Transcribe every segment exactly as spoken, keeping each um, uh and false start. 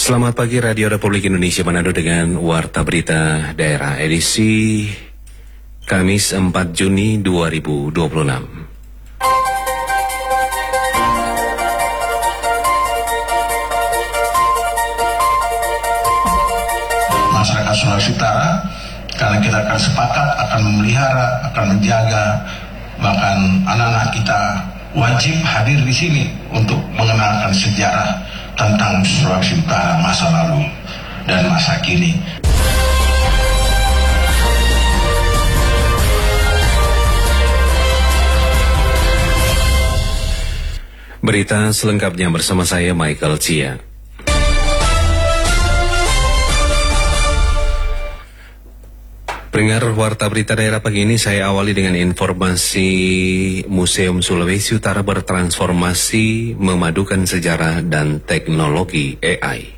Selamat pagi Radio Republik Indonesia Manado dengan Warta Berita Daerah edisi Kamis empat Juni dua ribu dua puluh enam. Masyarakat Sulawesi Utara, karena kita akan sepakat akan memelihara, akan menjaga, bahkan anak-anak kita wajib hadir di sini untuk mengenalkan sejarah tentang Sulawesi Utara masa lalu dan masa kini. Berita selengkapnya bersama saya Michael Chia. Pendengar Warta Berita Daerah pagi ini saya awali dengan informasi Museum Sulawesi Utara bertransformasi memadukan sejarah dan teknologi A I.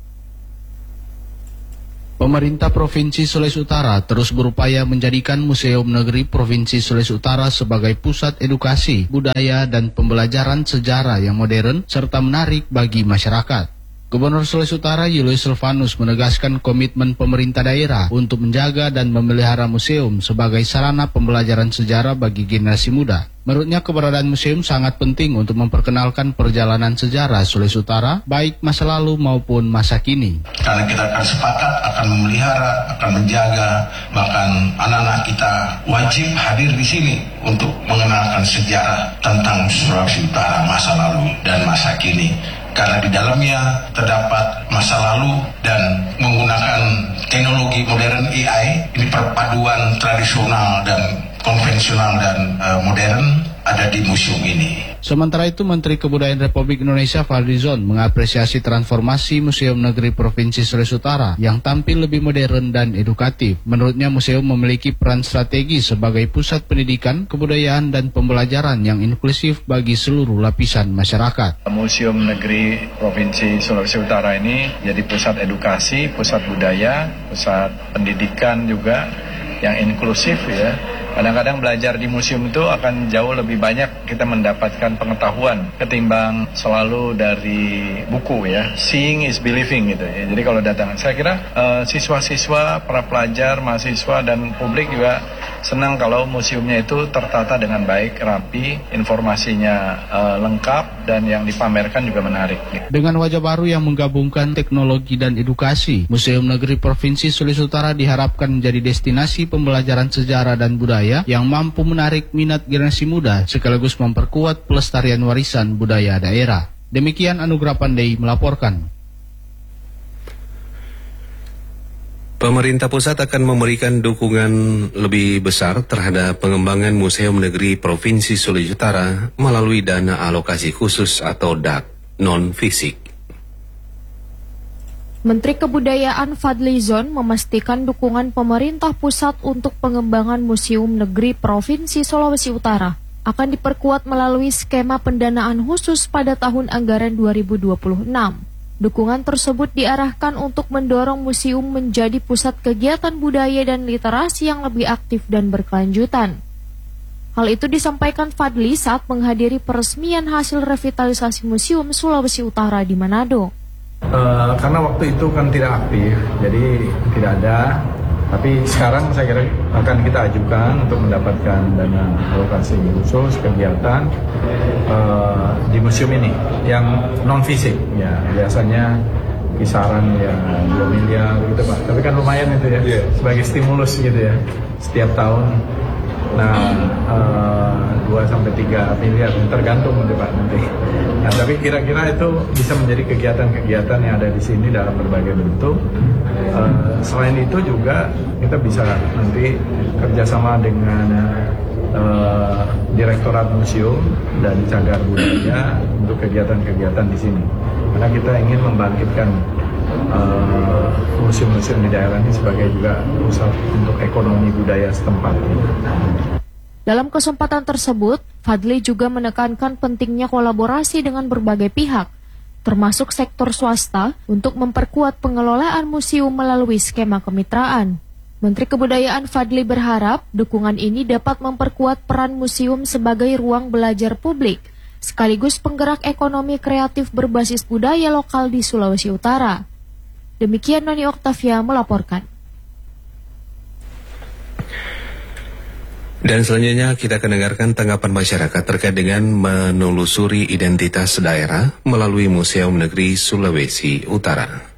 Pemerintah Provinsi Sulawesi Utara terus berupaya menjadikan Museum Negeri Provinsi Sulawesi Utara sebagai pusat edukasi, budaya, dan pembelajaran sejarah yang modern serta menarik bagi masyarakat. Gubernur Sulawesi Utara Julius Silvanus menegaskan komitmen pemerintah daerah untuk menjaga dan memelihara museum sebagai sarana pembelajaran sejarah bagi generasi muda. Menurutnya keberadaan museum sangat penting untuk memperkenalkan perjalanan sejarah Sulawesi Utara, baik masa lalu maupun masa kini. Karena kita akan sepakat akan memelihara, akan menjaga, bahkan anak-anak kita wajib hadir di sini untuk mengenalkan sejarah tentang Sulawesi Utara masa lalu dan masa kini. Karena di dalamnya terdapat masa lalu dan menggunakan teknologi modern A I, ini perpaduan tradisional dan konvensional dan uh, modern ada di museum ini. Sementara itu, Menteri Kebudayaan Republik Indonesia Fadlizon mengapresiasi transformasi Museum Negeri Provinsi Sulawesi Utara yang tampil lebih modern dan edukatif. Menurutnya, museum memiliki peran strategi sebagai pusat pendidikan, kebudayaan, dan pembelajaran yang inklusif bagi seluruh lapisan masyarakat. Museum Negeri Provinsi Sulawesi Utara ini jadi pusat edukasi, pusat budaya, pusat pendidikan juga yang inklusif ya. Kadang-kadang belajar di museum itu akan jauh lebih banyak kita mendapatkan pengetahuan ketimbang selalu dari buku ya. Seeing is believing gitu ya. Jadi kalau datang, saya kira uh, siswa-siswa, para pelajar, mahasiswa dan publik juga senang kalau museumnya itu tertata dengan baik, rapi, informasinya uh, lengkap dan yang dipamerkan juga menarik. Gitu. Dengan wajah baru yang menggabungkan teknologi dan edukasi, Museum Negeri Provinsi Sulawesi Utara diharapkan menjadi destinasi pembelajaran sejarah dan budaya yang mampu menarik minat generasi muda sekaligus memperkuat pelestarian warisan budaya daerah. Demikian Anugrah Pandey melaporkan. Pemerintah pusat akan memberikan dukungan lebih besar terhadap pengembangan Museum Negeri Provinsi Sulawesi Utara melalui dana alokasi khusus atau D A K non-fisik. Menteri Kebudayaan Fadlizon memastikan dukungan pemerintah pusat untuk pengembangan Museum Negeri Provinsi Sulawesi Utara akan diperkuat melalui skema pendanaan khusus pada tahun anggaran dua ribu dua puluh enam. Dukungan tersebut diarahkan untuk mendorong museum menjadi pusat kegiatan budaya dan literasi yang lebih aktif dan berkelanjutan. Hal itu disampaikan Fadli saat menghadiri peresmian hasil revitalisasi Museum Sulawesi Utara di Manado. Uh, karena waktu itu kan tidak aktif, jadi tidak ada. Tapi sekarang saya kira akan kita ajukan untuk mendapatkan dana alokasi khusus kegiatan uh, di museum ini yang non fisik. Ya biasanya kisaran ya dua miliar gitu Pak. Tapi kan lumayan itu ya, yeah. Sebagai stimulus gitu ya setiap tahun. Nah, dua sampai tiga miliar tergantung nanti Pak nanti. Nah, tapi kira-kira itu bisa menjadi kegiatan-kegiatan yang ada di sini dalam berbagai bentuk. Uh, selain itu juga kita bisa nanti kerjasama dengan uh, Direktorat Museum dan Cagar Budaya untuk kegiatan-kegiatan di sini. Karena kita ingin membangkitkan Uh, museum-museum di daerah ini sebagai juga pusat untuk ekonomi budaya setempat. Dalam kesempatan tersebut, Fadli juga menekankan pentingnya kolaborasi dengan berbagai pihak, termasuk sektor swasta, untuk memperkuat pengelolaan museum melalui skema kemitraan. Menteri Kebudayaan Fadli berharap dukungan ini dapat memperkuat peran museum sebagai ruang belajar publik, sekaligus penggerak ekonomi kreatif berbasis budaya lokal di Sulawesi Utara. Demikian Noni Oktavia melaporkan. Dan selanjutnya kita akan dengarkan tanggapan masyarakat terkait dengan menelusuri identitas daerah melalui Museum Negeri Sulawesi Utara.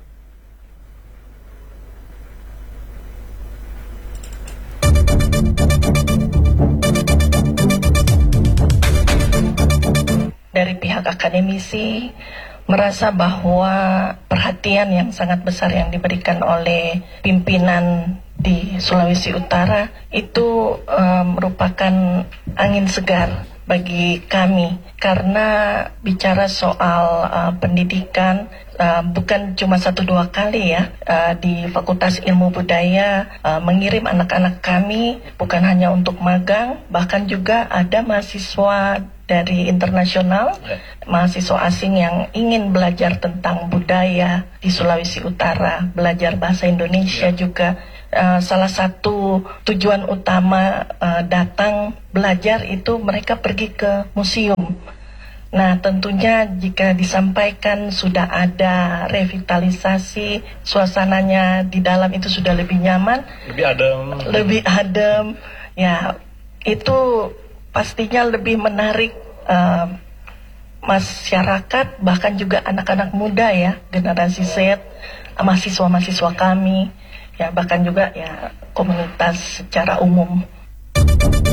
Dari pihak akademisi merasa bahwa perhatian yang sangat besar yang diberikan oleh pimpinan di Sulawesi Utara itu uh, merupakan angin segar bagi kami, karena bicara soal uh, pendidikan uh, bukan cuma satu dua kali ya, uh, di Fakultas Ilmu Budaya uh, mengirim anak-anak kami bukan hanya untuk magang, bahkan juga ada mahasiswa dari internasional, mahasiswa asing yang ingin belajar tentang budaya di Sulawesi Utara, belajar bahasa Indonesia juga. Uh, salah satu tujuan utama uh, datang belajar itu mereka pergi ke museum. Nah, tentunya jika disampaikan sudah ada revitalisasi, suasananya di dalam itu sudah lebih nyaman, Lebih adem. lebih adem, ya itu pastinya lebih menarik uh, masyarakat, bahkan juga anak-anak muda ya, generasi Z, mahasiswa-mahasiswa kami, ya bahkan juga ya komunitas secara umum.